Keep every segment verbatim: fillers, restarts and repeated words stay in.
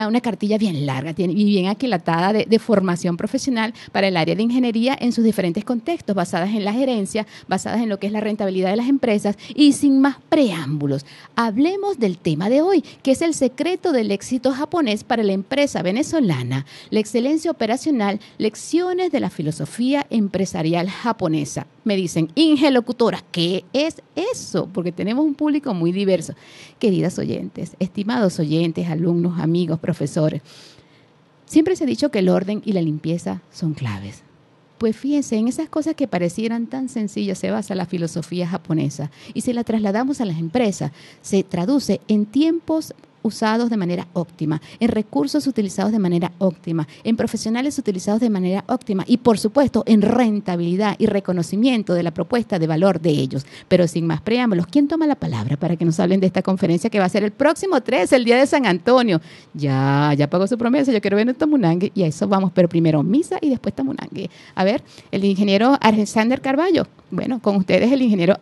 una cartilla bien larga tiene, y bien aquilatada de, de formación profesional para el área de ingeniería en sus diferentes contextos, basadas en la gerencia, basadas en lo que es la rentabilidad de las empresas y sin más preámbulos. Hablemos del tema de hoy, que es el secreto del éxito japonés para la empresa venezolana, la excelencia operacional, lecciones de la filosofía empresarial japonesa. Me dicen, Inge locutora, ¿qué es eso? Porque tenemos un público muy diverso. Queridas oyentes, estimados oyentes, alumnos, amigos, profesores, siempre se ha dicho que el orden y la limpieza son claves. Pues fíjense, en esas cosas que parecieran tan sencillas se basa la filosofía japonesa. Y si la trasladamos a las empresas, se traduce en tiempos usados de manera óptima, en recursos utilizados de manera óptima, en profesionales utilizados de manera óptima y, por supuesto, en rentabilidad y reconocimiento de la propuesta de valor de ellos. Pero sin más preámbulos, ¿quién toma la palabra para que nos hablen de esta conferencia que va a ser el próximo tres, el día de San Antonio? Ya, ya pagó su promesa, yo quiero ver en Tamunangue y a eso vamos, pero primero misa y después Tamunangue. A ver, el ingeniero Alexander Carballo. Bueno, con ustedes el ingeniero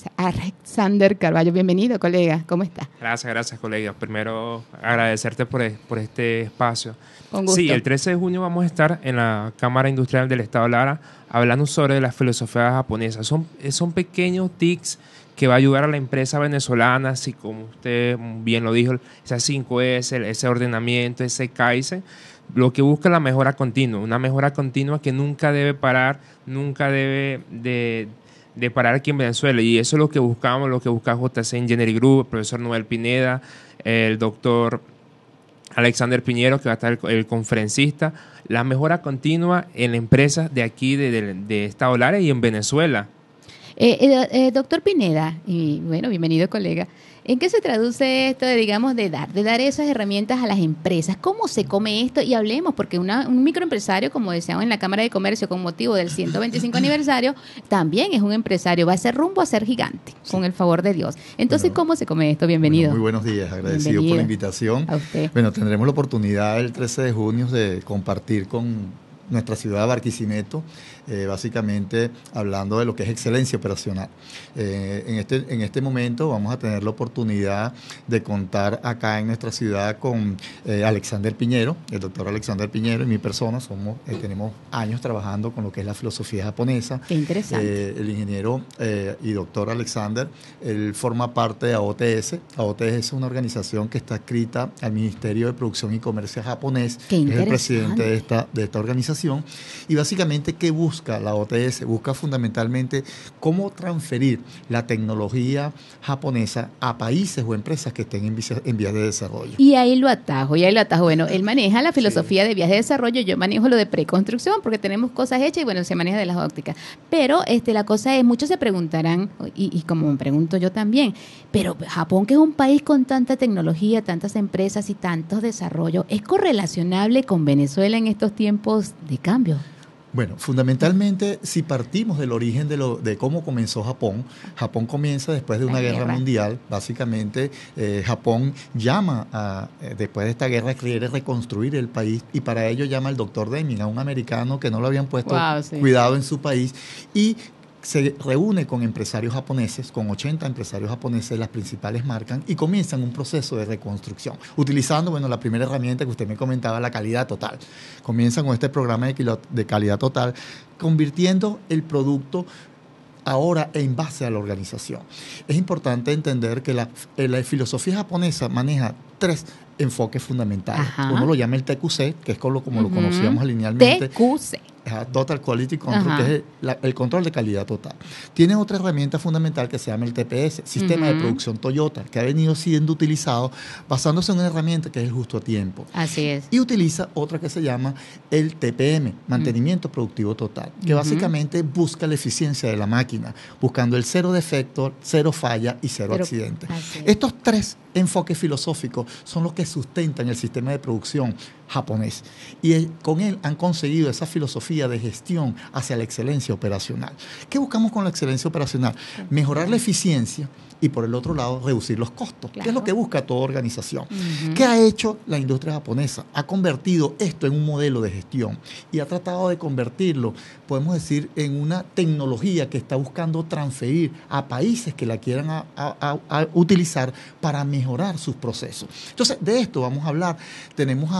Alexander Carballo. Bienvenido, colega. ¿Cómo está? Gracias, gracias, colega. Primero, agradecerte por, por este espacio. Con gusto. Sí, el trece de junio vamos a estar en la Cámara Industrial del Estado Lara hablando sobre la filosofía japonesa. Son, son pequeños tics que va a ayudar a la empresa venezolana, así como usted bien lo dijo, esas cinco ese, ese ordenamiento, ese Kaizen, lo que busca la mejora continua, una mejora continua que nunca debe parar, nunca debe de, de parar aquí en Venezuela. Y eso es lo que buscamos, lo que busca J C Engineering Group, el profesor Noel Pineda, el doctor Alexander Piñero, que va a estar el, el conferencista, la mejora continua en empresas de aquí, de, de, de Estado Lara y en Venezuela. Eh, eh, eh, doctor Pineda, y bueno, bienvenido colega, ¿en qué se traduce esto de, digamos, de dar, de dar esas herramientas a las empresas? ¿Cómo se come esto? Y hablemos, porque una, un microempresario, como decíamos en la Cámara de Comercio, con motivo del ciento veinticinco aniversario, también es un empresario, va a ser rumbo a ser gigante, sí, con el favor de Dios. Entonces, bueno, ¿cómo se come esto? Bienvenido. Bueno, muy buenos días, agradecido Bienvenido por la invitación. a usted. Bueno, tendremos la oportunidad el trece de junio de compartir con nuestra ciudad de Barquisimeto, eh, básicamente hablando de lo que es excelencia operacional. Eh, en, este, en este momento vamos a tener la oportunidad de contar acá en nuestra ciudad con eh, Alexander Piñero, el doctor Alexander Piñero y mi persona. Somos, eh, tenemos años trabajando con lo que es la filosofía japonesa. Qué interesante. Eh, el ingeniero eh, y doctor Alexander, él forma parte de A O T S. A O T S es una organización que está adscrita al Ministerio de Producción y Comercio japonés, que es el presidente de esta, de esta organización. Y básicamente, ¿qué busca la O T S? Busca fundamentalmente cómo transferir la tecnología japonesa a países o empresas que estén en, en vías de desarrollo. Y ahí lo atajo, y ahí lo atajo. Bueno, él maneja la filosofía sí. de vías de desarrollo, yo manejo lo de preconstrucción, porque tenemos cosas hechas y bueno, se maneja de las ópticas. Pero este, la cosa es, muchos se preguntarán, y, y como me pregunto yo también, pero Japón, que es un país con tanta tecnología, tantas empresas y tantos desarrollos, ¿es correlacionable con Venezuela en estos tiempos de cambio? Bueno, fundamentalmente, si partimos del origen de, lo, de cómo comenzó Japón, Japón comienza después de una guerra. guerra mundial. Básicamente, eh, Japón llama, a, eh, después de esta guerra, quiere reconstruir el país y para ello llama al doctor Deming, a un americano que no lo habían puesto wow, sí. cuidado en su país, y se reúne con empresarios japoneses, con ochenta empresarios japoneses de las principales marcas, y comienzan un proceso de reconstrucción, utilizando, bueno, la primera herramienta que usted me comentaba, la calidad total. Comienzan con este programa de, kilo, de calidad total, convirtiendo el producto ahora en base a la organización. Es importante entender que la, la filosofía japonesa maneja tres enfoques fundamentales. Ajá. Uno lo llama el T Q C, que es como, como uh-huh. lo conocíamos linealmente. T Q C. Total Quality Control, Ajá. que es el, la, el control de calidad total. Tiene otra herramienta fundamental que se llama el T P S, Sistema uh-huh. de Producción Toyota, que ha venido siendo utilizado basándose en una herramienta que es el justo a tiempo. Así es. Y utiliza otra que se llama el T P M, Mantenimiento uh-huh. Productivo Total, que uh-huh. básicamente busca la eficiencia de la máquina, buscando el cero defecto, cero falla y cero Pero, accidente. Estos tres enfoques filosóficos son los que sustentan el sistema de producción japonés. Y con él han conseguido esa filosofía de gestión hacia la excelencia operacional. ¿Qué buscamos con la excelencia operacional? Mejorar la eficiencia, y por el otro lado reducir los costos, Claro. que es lo que busca toda organización. Ujú. ¿Qué ha hecho la industria japonesa? Ha convertido esto en un modelo de gestión y ha tratado de convertirlo, podemos decir, en una tecnología que está buscando transferir a países que la quieran a, a, a, a utilizar para mejorar sus procesos. Entonces, de esto vamos a hablar. Tenemos a